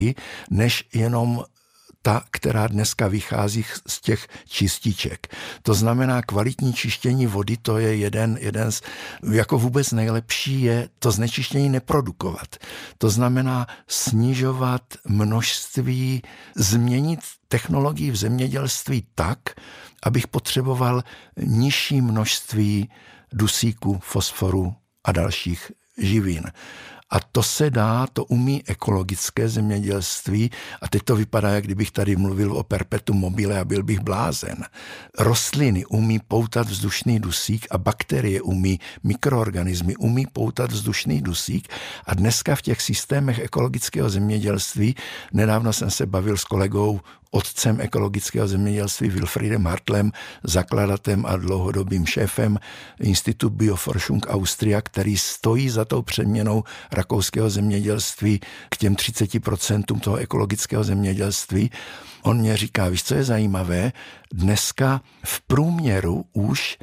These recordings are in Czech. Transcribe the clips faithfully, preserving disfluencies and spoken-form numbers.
než jenom ta, která dneska vychází z těch čističek. To znamená, kvalitní čištění vody, to je jeden, jeden z, jako vůbec nejlepší je to znečištění neprodukovat. To znamená snižovat množství, změnit technologii v zemědělství tak, abych potřeboval nižší množství dusíku, fosforu a dalších živin. A to se dá, to umí ekologické zemědělství a teď to vypadá, jak kdybych tady mluvil o perpetuum mobile a byl bych blázen. Rostliny umí poutat vzdušný dusík a bakterie umí, mikroorganismy umí poutat vzdušný dusík a dneska v těch systémech ekologického zemědělství, nedávno jsem se bavil s kolegou otcem ekologického zemědělství Wilfriedem Hartlem, zakladatelem a dlouhodobým šéfem Institut Bioforschung Austria, který stojí za tou přeměnou rakouského zemědělství k těm třiceti procentům toho ekologického zemědělství. On mě říká, víš, co je zajímavé? Dneska v průměru už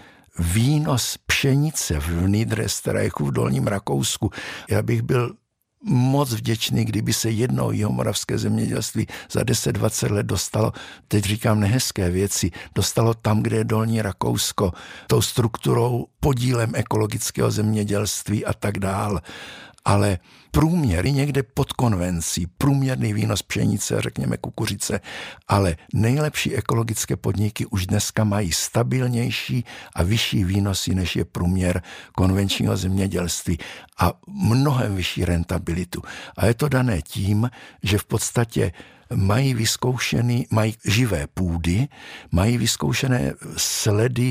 výnos pšenice v Niederösterreichu v Dolním Rakousku, já bych byl moc vděčný, kdyby se jednou jihomoravské zemědělství za deset dvacet let dostalo, teď říkám nehezké věci, dostalo tam, kde je Dolní Rakousko, tou strukturou, podílem ekologického zemědělství a tak dál. Ale průměr je někde pod konvencí, průměrný výnos pšenice, řekněme kukuřice, ale nejlepší ekologické podniky už dneska mají stabilnější a vyšší výnosy, než je průměr konvenčního zemědělství a mnohem vyšší rentabilitu. A je to dané tím, že v podstatě mají vyzkoušený, mají živé půdy, mají vyzkoušené sledy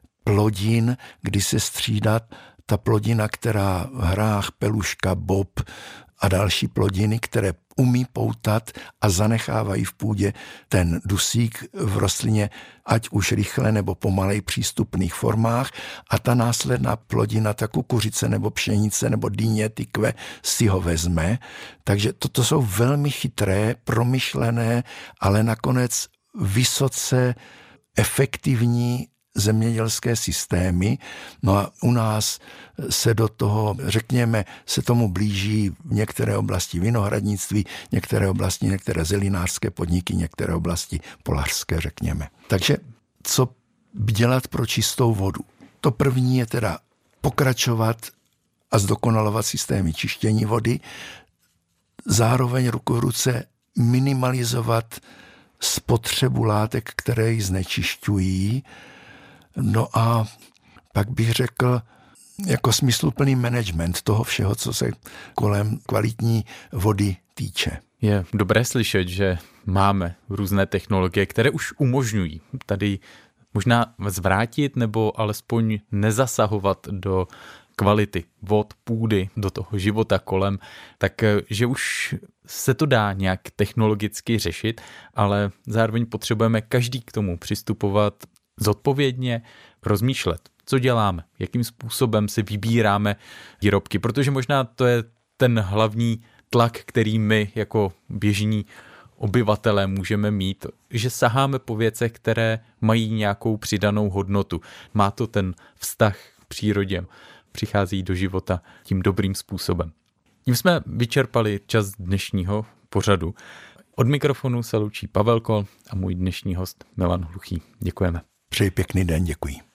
plodin, kdy se střídá ta plodina, která hrách, peluška, bob a další plodiny, které umí poutat a zanechávají v půdě ten dusík v rostlině, ať už rychle nebo pomalej přístupných formách a ta následná plodina, ta kukuřice nebo pšenice nebo dýně, tykve si ho vezme. Takže toto jsou velmi chytré, promyšlené, ale nakonec vysoce efektivní zemědělské systémy. No a u nás se do toho, řekněme, se tomu blíží v některé oblasti vinohradnictví, některé oblasti, některé zelinářské podniky, některé oblasti polařské, řekněme. Takže co dělat pro čistou vodu? To první je teda pokračovat a zdokonalovat systémy čištění vody, zároveň ruku v ruce minimalizovat spotřebu látek, které ji znečišťují. No a pak bych řekl, jako smysluplný management toho všeho, co se kolem kvalitní vody týče. Je dobré slyšet, že máme různé technologie, které už umožňují tady možná zvrátit nebo alespoň nezasahovat do kvality vod, půdy, do toho života kolem, takže už se to dá nějak technologicky řešit, ale zároveň potřebujeme každý k tomu přistupovat zodpovědně, rozmýšlet, co děláme, jakým způsobem si vybíráme výrobky, protože možná to je ten hlavní tlak, který my jako běžní obyvatelé můžeme mít, že saháme po věcech, které mají nějakou přidanou hodnotu. Má to ten vztah k přírodě, přichází do života tím dobrým způsobem. Tím jsme vyčerpali čas dnešního pořadu. Od mikrofonu se loučí Pavel Kol a můj dnešní host Milan Hluchý. Děkujeme. Přeji pěkný den, děkuji.